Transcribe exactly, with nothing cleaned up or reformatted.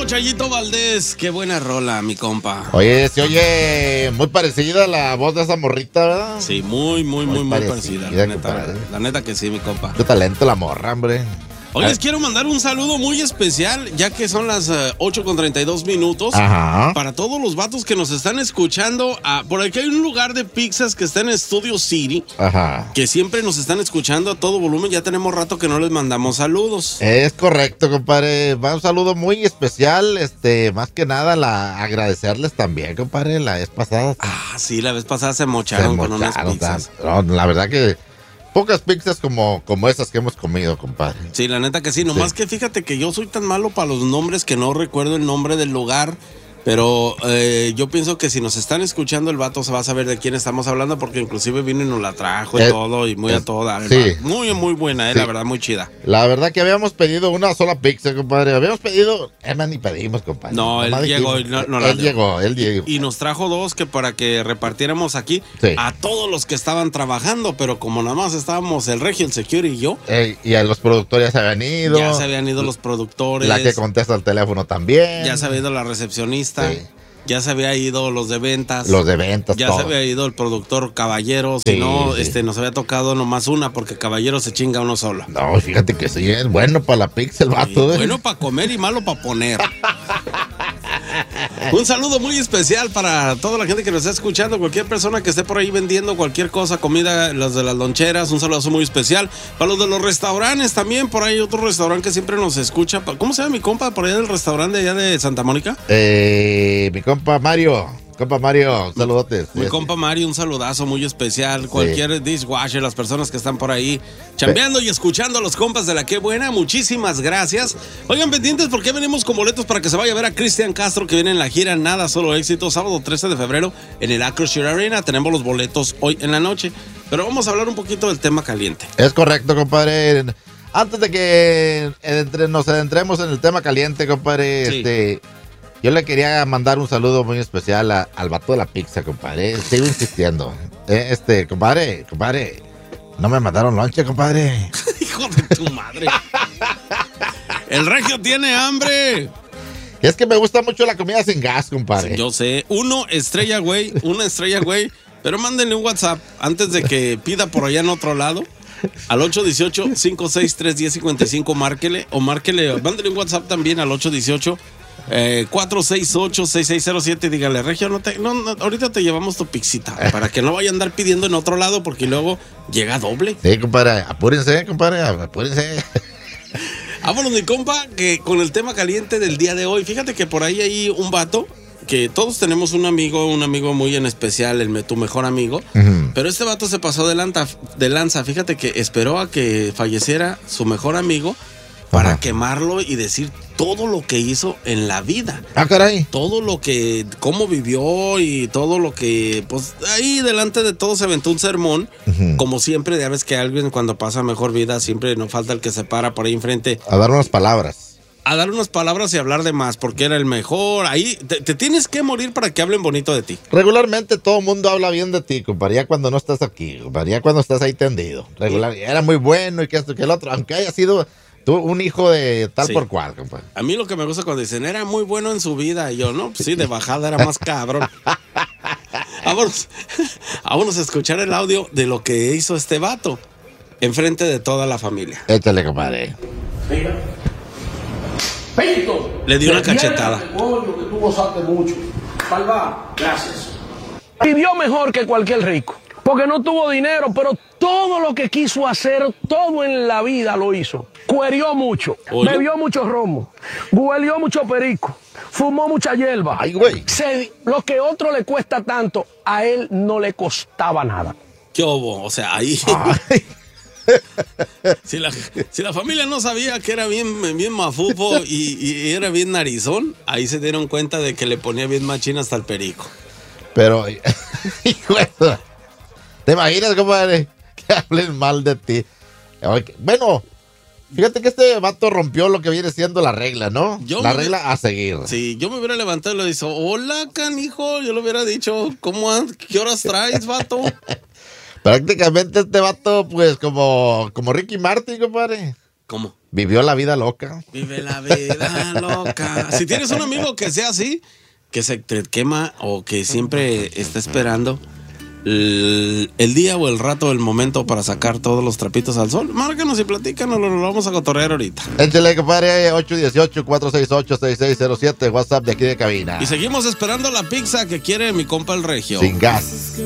Chayito Valdés, qué buena rola, mi compa. Oye, se oye muy parecida a la voz de esa morrita, ¿verdad? Sí, muy, muy, muy, muy, muy parecida. parecida la, neta, la neta que sí, mi compa. Qué talento la morra, hombre. Hoy les quiero mandar un saludo muy especial, ya que son las uh, ocho con treinta y dos minutos. Ajá. Para todos los vatos que nos están escuchando. Uh, por aquí hay un lugar de pizzas que está en Studio City. Ajá. Que siempre nos están escuchando a todo volumen. Ya tenemos rato que no les mandamos saludos. Es correcto, compadre. Va un saludo muy especial. Este, más que nada, la, agradecerles también, compadre, la vez pasada. Ah, sí, la vez pasada se mocharon, se mocharon con unas pizzas. No, la verdad que pocas pizzas como, como esas que hemos comido, compadre. Sí, la neta que sí. Nomás sí. Que fíjate que yo soy tan malo para los nombres que no recuerdo el nombre del lugar. Pero eh, yo pienso que si nos están escuchando, el vato se va a saber de quién estamos hablando, porque inclusive vino y nos la trajo y eh, todo, y muy eh, a toda. Sí. Muy, muy buena, eh, sí. La verdad, muy chida. La verdad que habíamos pedido una sola pizza, compadre. Habíamos pedido, eh, man, ni pedimos, compadre. No, él llegó, no, no él llegó, él llegó. Y, y nos trajo dos que para que repartiéramos aquí sí. A todos los que estaban trabajando, pero como nada más estábamos el Regio, el Security y yo. Eh, y a los productores ya se habían ido. Ya se habían ido los productores. La que contesta el teléfono también. Ya se había ido la recepcionista. Sí. Ya se había ido los de ventas. Los de ventas, Ya todo. Se había ido el productor Caballero. Sí, si no, sí. este, nos había tocado nomás una, porque Caballero se chinga uno solo. No, fíjate que sí, es bueno para la pizza el vato. Sí, ¿eh? Bueno para comer y malo para poner. Un saludo muy especial para toda la gente que nos está escuchando, cualquier persona que esté por ahí vendiendo cualquier cosa, comida, los de las loncheras, un saludo muy especial. Para los de los restaurantes también, por ahí otro restaurante que siempre nos escucha. ¿Cómo se llama mi compa por allá del restaurante allá de Santa Mónica? Eh, mi compa Mario. Compa Mario, saludotes. Mi sí, compa Mario, un saludazo muy especial. Cualquier sí. dishwasher, las personas que están por ahí chambeando sí. y escuchando a los compas de la Qué Buena, muchísimas gracias. Oigan, pendientes porque venimos con boletos para que se vaya a ver a Cristian Castro, que viene en la gira Nada Solo Éxito, sábado trece de febrero en el Acroshire Arena. Tenemos los boletos hoy en la noche, pero vamos a hablar un poquito del tema caliente. Es correcto, compadre. Antes de que entre, nos adentremos en el tema caliente, compadre, sí. este... yo le quería mandar un saludo muy especial a, al vato de la pizza, compadre. Sigo insistiendo. Eh, este, compadre, compadre, no me mandaron lonche, compadre. Hijo de tu madre. El Regio tiene hambre. Es que me gusta mucho la comida sin gas, compadre. Sí, yo sé. Uno estrella, güey. Una estrella, güey. Pero mándenle un WhatsApp antes de que pida por allá en otro lado. Al ocho uno ocho, cinco seis tres, uno cero cinco cinco, márquele. O márquele, mándele un WhatsApp también al ocho uno ocho, cuatro seis ocho, seis seis cero siete. Dígale, Regio, no te, no, no, ahorita te llevamos tu pixita, para que no vaya a andar pidiendo en otro lado, porque luego llega doble. Sí, compadre, apúrense, compadre, apúrense. Vámonos, mi compa, que con el tema caliente del día de hoy. Fíjate que por ahí hay un vato, que todos tenemos un amigo, un amigo muy en especial, el tu mejor amigo. Uh-huh. Pero este vato se pasó de lanza, de lanza. Fíjate que esperó a que falleciera su mejor amigo para uh-huh. quemarlo y decir todo lo que hizo en la vida. Ah, caray. Todo lo que, cómo vivió y todo lo que, pues ahí delante de todo se aventó un sermón. Uh-huh. Como siempre, ya ves que alguien cuando pasa mejor vida, siempre no falta el que se para por ahí enfrente. A dar unas palabras. A dar unas palabras y hablar de más, porque era el mejor. Ahí te, te tienes que morir para que hablen bonito de ti. Regularmente todo el mundo habla bien de ti, compadre, ya cuando no estás aquí, compadre, ya cuando estás ahí tendido. Regular, sí. Era muy bueno y que esto que el otro, aunque haya sido tú un hijo de tal sí. por cual, compadre. A mí lo que me gusta cuando dicen, era muy bueno en su vida. Y yo, no, pues sí, de bajada era más cabrón. Vámonos, vámonos a escuchar el audio de lo que hizo este vato enfrente de toda la familia. Échale, compadre. Mira. Peito, le dio una cachetada. Demonio que tú gozaste mucho. Palma, gracias. Vivió mejor que cualquier rico, porque no tuvo dinero, pero todo lo que quiso hacer, todo en la vida lo hizo. Cuerió mucho, Oye. bebió mucho romo, huelió mucho perico, fumó mucha hierba. Ay, güey. Se, lo que a otro le cuesta tanto, a él no le costaba nada. ¿Qué hubo? O sea, ahí... Si la, si la familia no sabía que era bien, bien mafufo y, y era bien narizón, ahí se dieron cuenta de que le ponía bien machín hasta el perico. Pero, hijo, ¿te imaginas, compadre, que hablen mal de ti? Bueno, fíjate que este vato rompió lo que viene siendo la regla, ¿no? Yo la regla hubiera, a seguir. Sí, yo me hubiera levantado y le dicho, hola, canijo, yo le hubiera dicho, ¿cómo, qué horas traes, vato? Prácticamente este vato, pues, como, como Ricky Martin, compadre. ¿Cómo? Vivió la vida loca. Vive la vida loca. Si tienes un amigo que sea así, que se te quema o que siempre está esperando el, el día o el rato, el momento para sacar todos los trapitos al sol, márcanos y platícanos, lo, lo vamos a cotorrear ahorita. Échale, compadre, ocho uno ocho, cuatro seis ocho, seis seis cero siete, WhatsApp de aquí de cabina. Y seguimos esperando la pizza que quiere mi compa el Regio. Sin gas.